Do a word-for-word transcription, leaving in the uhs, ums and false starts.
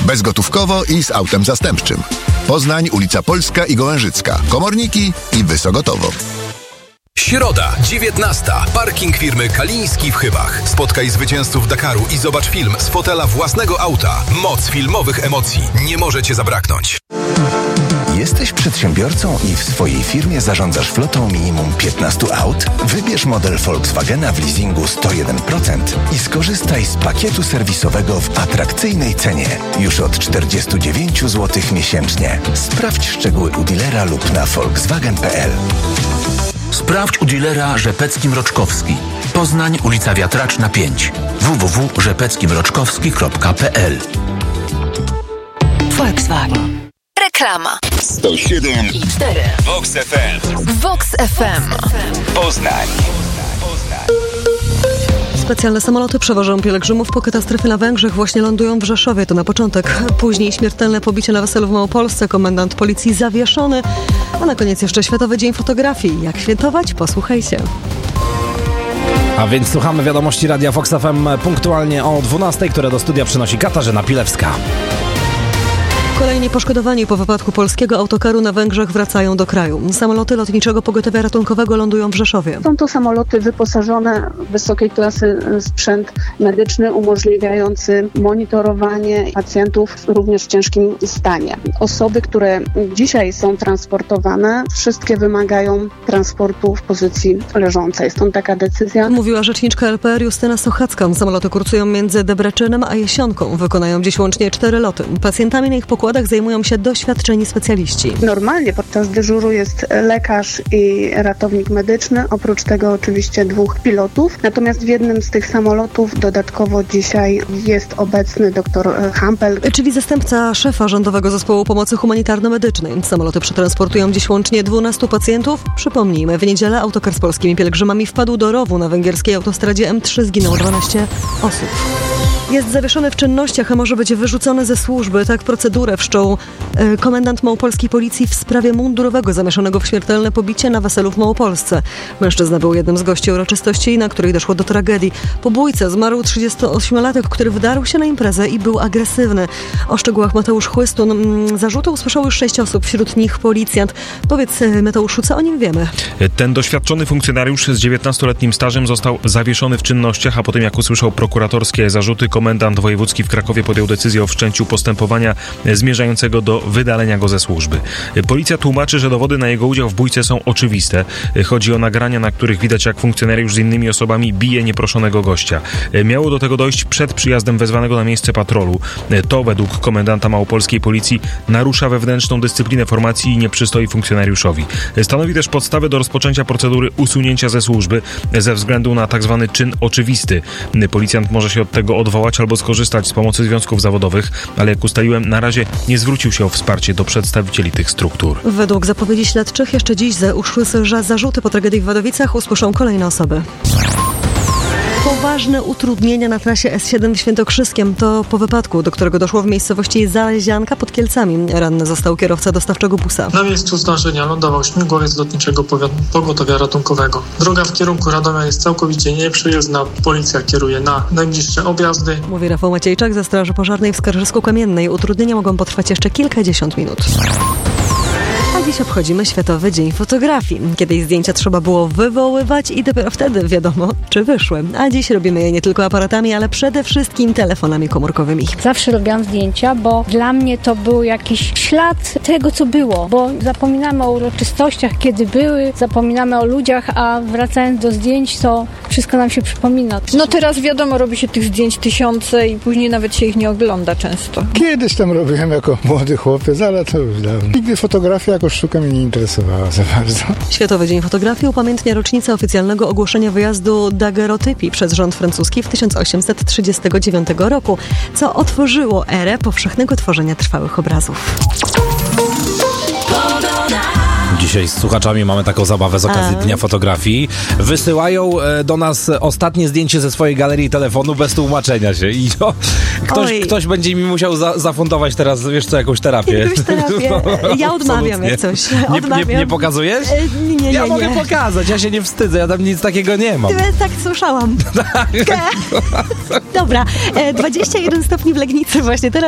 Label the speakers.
Speaker 1: Bezgotówkowo i z autem zastępczym. Poznań, ulica Polska i Gołężycka. Komorniki i Wysogotowo.
Speaker 2: Środa, dziewiętnasta. Parking firmy Kaliński w Chybach. Spotkaj zwycięzców Dakaru i zobacz film z fotela własnego auta. Moc filmowych emocji nie może cię zabraknąć.
Speaker 3: Jesteś przedsiębiorcą i w swojej firmie zarządzasz flotą minimum piętnaście aut? Wybierz model Volkswagena w leasingu sto jeden procent i skorzystaj z pakietu serwisowego w atrakcyjnej cenie. Już od czterdzieści dziewięć złotych miesięcznie. Sprawdź szczegóły u dealera lub na volkswagen kropka p l.
Speaker 4: Sprawdź u dealera Rzepecki-Mroczkowski. Poznań, ulica Wiatraczna pięć. w w w kropka rzepecki mroczkowski kropka p l.
Speaker 5: Volkswagen. Reklama.
Speaker 6: sto siedem i cztery. Vox F M.
Speaker 5: Vox F M.
Speaker 6: Poznań.
Speaker 7: Specjalne samoloty przewożą pielgrzymów po katastrofie na Węgrzech. Właśnie lądują w Rzeszowie, to na początek. Później śmiertelne pobicie na weselu w Małopolsce, komendant policji zawieszony. A na koniec jeszcze Światowy Dzień Fotografii. Jak świętować? Posłuchajcie.
Speaker 8: A więc słuchamy wiadomości Radia Vox F M punktualnie o dwunastej, które do studia przynosi Katarzyna Pilewska.
Speaker 7: Kolejni poszkodowani po wypadku polskiego autokaru na Węgrzech wracają do kraju. Samoloty Lotniczego Pogotowia Ratunkowego lądują w Rzeszowie.
Speaker 9: Są to samoloty wyposażone w wysokiej klasy sprzęt medyczny umożliwiający monitorowanie pacjentów również w ciężkim stanie. Osoby, które dzisiaj są transportowane, wszystkie wymagają transportu w pozycji leżącej. Stąd taka decyzja.
Speaker 7: Mówiła rzeczniczka L P R Justyna Sochacka. Samoloty kursują między Debreczynem a Jesionką. Wykonają dziś łącznie cztery loty. Pacjentami na ich pokładach zajmują się doświadczeni specjaliści.
Speaker 9: Normalnie podczas dyżuru jest lekarz i ratownik medyczny, oprócz tego oczywiście dwóch pilotów. Natomiast w jednym z tych samolotów dodatkowo dzisiaj jest obecny dr Hampel.
Speaker 7: Czyli zastępca szefa Rządowego Zespołu Pomocy Humanitarno-Medycznej. Samoloty przetransportują dziś łącznie dwunastu pacjentów. Przypomnijmy, w niedzielę autokar z polskimi pielgrzymami wpadł do rowu na węgierskiej autostradzie M trzy. Zginęło dwanaście osób. Jest zawieszony w czynnościach, a może być wyrzucony ze służby. Tak procedurę wszczął e, komendant małopolskiej policji w sprawie mundurowego zamieszanego w śmiertelne pobicie na weselu w Małopolsce. Mężczyzna był jednym z gości uroczystości, na której doszło do tragedii. Po bójce zmarł trzydziestoośmiolatek, który wdarł się na imprezę i był agresywny. O szczegółach Mateusz Chłystun. Zarzuty usłyszało już sześć osób, wśród nich policjant. Powiedz, Mateuszu, co o nim wiemy?
Speaker 10: Ten doświadczony funkcjonariusz z dziewiętnastoletnim stażem został zawieszony w czynnościach, a potem jak usłyszał prokuratorskie zarzuty, komendant wojewódzki w Krakowie podjął decyzję o wszczęciu postępowania zmierzającego do wydalenia go ze służby. Policja tłumaczy, że dowody na jego udział w bójce są oczywiste. Chodzi o nagrania, na których widać, jak funkcjonariusz z innymi osobami bije nieproszonego gościa. Miało do tego dojść przed przyjazdem wezwanego na miejsce patrolu. To według komendanta małopolskiej policji narusza wewnętrzną dyscyplinę formacji i nie przystoi funkcjonariuszowi. Stanowi też podstawę do rozpoczęcia procedury usunięcia ze służby ze względu na tak zwany czyn oczywisty. Policjant może się od tego odwołać albo skorzystać z pomocy związków zawodowych, ale jak ustaliłem, na razie nie zwrócił się o wsparcie do przedstawicieli tych struktur.
Speaker 7: Według zapowiedzi śledczych jeszcze dziś za uszły zarzuty po tragedii w Wadowicach usłyszą kolejne osoby. Poważne utrudnienia na trasie S siedem w Świętokrzyskiem. To po wypadku, do którego doszło w miejscowości Zalezianka pod Kielcami. Ranny został kierowca dostawczego busa.
Speaker 11: Na miejscu zdarzenia lądował śmigłowiec Lotniczego Pogotowia Ratunkowego. Droga w kierunku Radomia jest całkowicie nieprzejezdna. Policja kieruje na najbliższe objazdy.
Speaker 7: Mówi Rafał Maciejczak ze Straży Pożarnej w Skarżysku-Kamiennej. Utrudnienia mogą potrwać jeszcze kilkadziesiąt minut. A dziś obchodzimy Światowy Dzień Fotografii. Kiedyś zdjęcia trzeba było wywoływać i dopiero wtedy wiadomo, czy wyszły. A dziś robimy je nie tylko aparatami, ale przede wszystkim telefonami komórkowymi.
Speaker 12: Zawsze robiłam zdjęcia, bo dla mnie to był jakiś ślad tego, co było. Bo zapominamy o uroczystościach, kiedy były, zapominamy o ludziach, a wracając do zdjęć, to wszystko nam się przypomina.
Speaker 13: No teraz wiadomo, robi się tych zdjęć tysiące i później nawet się ich nie ogląda często.
Speaker 14: Kiedyś tam robiłem jako młody chłopiec, ale to już dawno. Nigdy fotografia jako sztuka mnie nie interesowała za bardzo.
Speaker 7: Światowy Dzień Fotografii upamiętnia rocznicę oficjalnego ogłoszenia wyjazdu daguerreotypii przez rząd francuski w tysiąc osiemset trzydziestego dziewiątego roku, co otworzyło erę powszechnego tworzenia trwałych obrazów.
Speaker 8: Dzisiaj z słuchaczami mamy taką zabawę z okazji A. Dnia Fotografii. Wysyłają do nas ostatnie zdjęcie ze swojej galerii telefonu bez tłumaczenia się. I to, ktoś, ktoś będzie mi musiał za, zafundować teraz, wiesz co, jakąś terapię.
Speaker 7: Jakąś terapię. Ja odmawiam jak coś.
Speaker 8: Odmawiam. Nie, nie, nie pokazujesz?
Speaker 7: Nie, nie, nie.
Speaker 8: Ja
Speaker 7: nie.
Speaker 8: mogę pokazać, ja się nie wstydzę, ja tam nic takiego nie mam.
Speaker 7: Tak słyszałam. Dobra, dwadzieścia jeden stopni w Legnicy właśnie teraz.